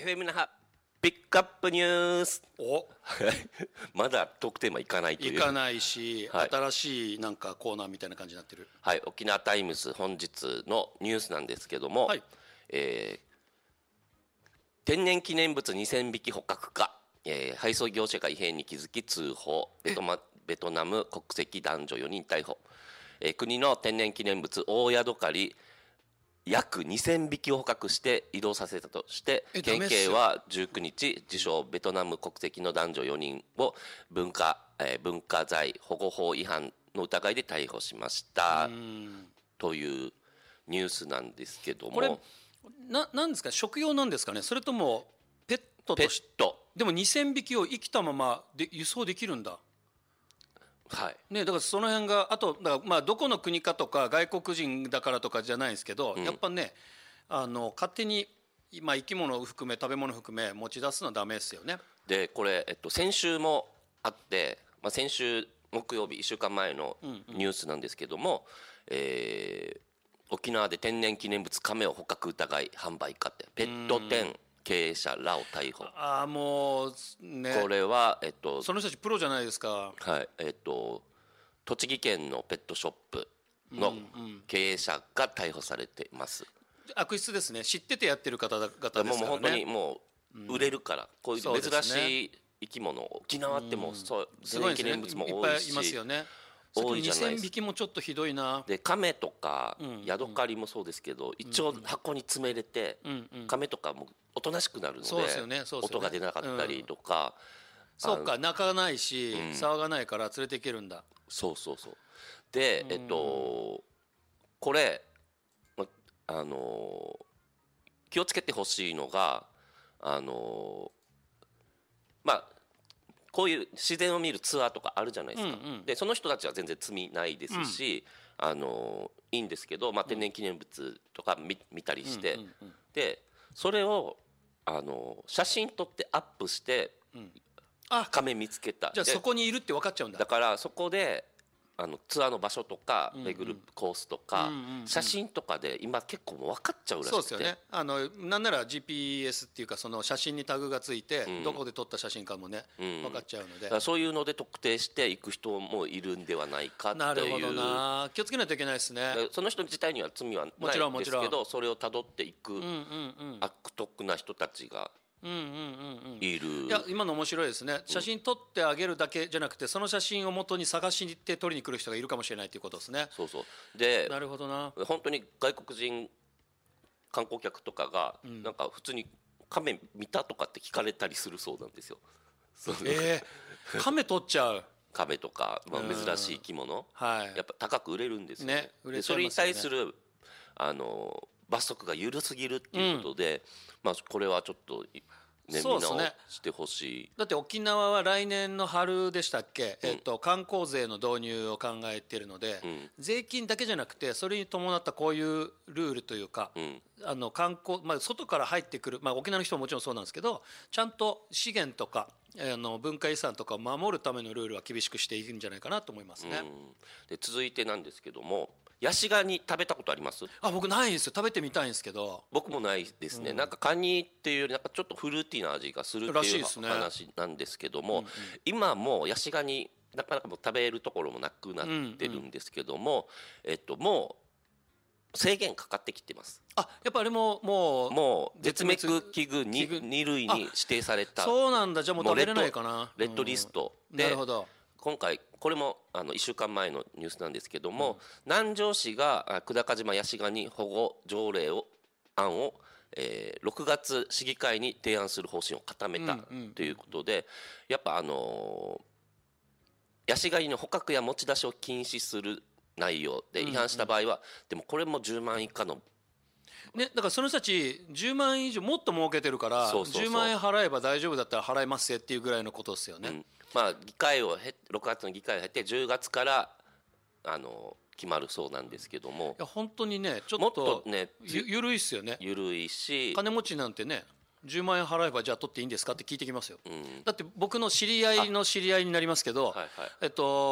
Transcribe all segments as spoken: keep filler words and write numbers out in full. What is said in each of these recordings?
エフエム 那覇ピックアップニュース。 おまだトークテーマいかないという。 いかないし、 はい新しいなんかコーナーみたいな感じになってる。 はい、沖縄タイムズ本日のニュースなんですけども、 はい、 えー天然記念物にせんびき捕獲か、えー配送業者が異変に気づき通報、ベトマベトナム国籍男女よにん逮捕、えー国の天然記念物大ヤドカリ約にせんびきを捕獲して移動させたとしてえ県ダメっすよ警はじゅうくにち自称ベトナム国籍の男女よにんを文化、えー文化財保護法違反の疑いで逮捕しましたというニュースなんですけども、 これななんですか、食用なんですかね、それともペットペとして。 ット、 でもにせんびきを生きたままで輸送できるんだ。 はいね、だからその辺があとだからまあどこの国かとか外国人だからとかじゃないですけど、 んやっぱねあの勝手に、まあ、生き物を含め食べ物含め持ち出すのはダメですよね。 でこれ、えっと、先週もあって、まあ、先週木曜日いっしゅうかんまえのニュースなんですけども、えー沖縄で天然記念物カメを捕獲疑い販売かってペット店経営者らを逮捕。 ああもうね、 これは、えっとその人たちプロじゃないですか。 はいえっと、栃木県のペットショップの経営者が逮捕されています。 悪質ですね。知っててやってる方々ですからね。 もうもう本当にもう売れるから、こういうそうですね珍しい生き物、沖縄ってもうそうすごい天然ですね。 記念物も多いしいっぱいいますよね。 多いじゃないですか。 にせんびきもちょっとひどいな。 でカメとかヤドカリもそうですけど、一応箱に詰め入れて、カメとかもおとなしくなるので、 そうですよねそうですよね音が出なかったりとか、 そうか、泣かないし、騒がないから連れていけるんだ。 そうそうそう。でえっとこれまあの気をつけてほしいのがあのまあこういう自然を見るツアーとかあるじゃないですか、でその人たちは全然罪ないですし、あのいいんですけど、まあ、天然記念物とか 見, 見たりして、でそれをあの写真撮ってアップして、 あカメ見つけた、 じゃあでそこにいるって分かっちゃうんだ。 だからそこであのツアーの場所とか巡るコースとか、写真とかで今結構もう分かっちゃうらしくて、 そうですよね。あのなんなら ジーピーエス っていうかその写真にタグがついて、どこで撮った写真かもね、分かっちゃうので。 だからそういうので特定していく人もいるんではないかっていう。 なるほどな。気をつけないといけないですね。 その人自体には罪はもちろんないですもちろんけど、それをたどっていく悪徳な人たちがいる。 いや今の面白いですね。写真撮ってあげるだけじゃなくて、その写真を元に探しに行って撮りに来る人がいるかもしれないということですね。 そうそうでなるほどな。 本当に外国人観光客とかがなんか普通にカメ見たとかって聞かれたりするそうなんですよ。そうえー、カメ撮っちゃう。 カメとか、まあ、珍しい生き物、 はいやっぱ高く売れるんですよね。 ね売れでそれにちゃいますよね対するあの罰則が緩すぎるっていうことで、まあ、これはちょっと、ね、みんなをそうですねしてほしい。 だって沖縄は来年の春でしたっけ、えっと、観光税の導入を考えているので、税金だけじゃなくてそれに伴ったこういうルールというか、あの観光、まあ、外から入ってくる、まあ、沖縄の人ももちろんそうなんですけど、ちゃんと資源とかあの文化遺産とかを守るためのルールは厳しくしていくんじゃないかなと思いますね。 で続いてなんですけども、ヤシガニ食べたことあります？ あ僕ないんですよ。食べてみたいんですけど。 僕もないですね、なんかカニっていうよりなんかちょっとフルーティーな味がするっていうらしいですね話なんですけども、今もうヤシガニなかなかもう食べるところもなくなってるんですけども、えっともう制限かかってきてます。 あやっぱあれももうもう絶滅危惧にに類に指定された。 そうなんだ。じゃあもう食べれないかな。 レッドリストで、 なるほど。 今回これもあのいっしゅうかんまえのニュースなんですけども、南城市があ久高島ヤシガニ保護条例を案を、えーろくがつ市議会に提案する方針を固めたということで、やっぱあのーヤシガニの捕獲や持ち出しを禁止する内容で違反した場合は、でもこれもじゅうまん以下のね、だからその人たちじゅうまん以上もっと儲けてるからそうそうそうじゅうまんえん払えば大丈夫だったら払いますよっていうぐらいのことですよね。 うんまあ、議会をへろくがつの議会を経てじゅうがつからあの決まるそうなんですけども、 いや本当にねちょもっっととねゆゆるいっすよね。 緩いし、 金持ちなんてねじゅうまんえん払えばじゃあ取っていいんですかって聞いてきますよ。だって僕の知り合いの知り合いになりますけど、 はいはいえっと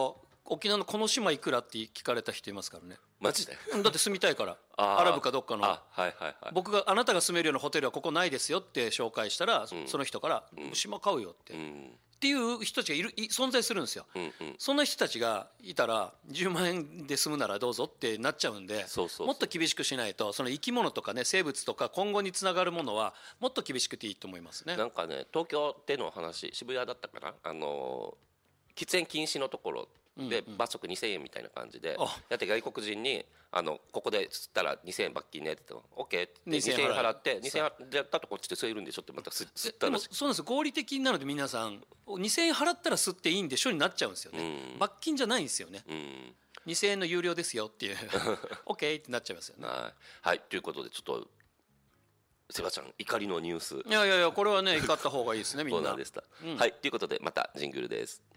沖縄のこの島いくらって聞かれた人いますからね。 マジで？ だって住みたいからあーアラブかどっかの、 あ、はいはいはい、 僕があなたが住めるようなホテルはここないですよって紹介したら、その人から島買うよって、 うんっていう人たちがいるい存在するんですよ、 うんうん、 そんな人たちがいたらじゅうまん円で住むならどうぞってなっちゃうんで、 そうそうそう、 もっと厳しくしないと、その生き物とかね生物とか今後につながるものはもっと厳しくていいと思いますね。 なんかね、東京での話、渋谷だったかな、あの喫煙禁止のところで罰則にせんえんみたいな感じでやって、外国人にあのここで吸ったらにせんえん罰金ねって言って OK ってにせんえん払ってにせんえんやったとこっちで吸えるんでしょってまた吸ったらしい。 そうなんですよ、合理的なので皆さんにせんえん払ったら吸っていいんでしょになっちゃうんですよね、うん、罰金じゃないんですよね、うん、にせんえんの有料ですよっていうOK ってなっちゃいますよね。 はい、はい、ということでちょっとセバちゃん怒りのニュース、 いやいやいやこれはね怒った方がいいですねみんな。 そうなんでした、うん、はい、ということでまたジングルです。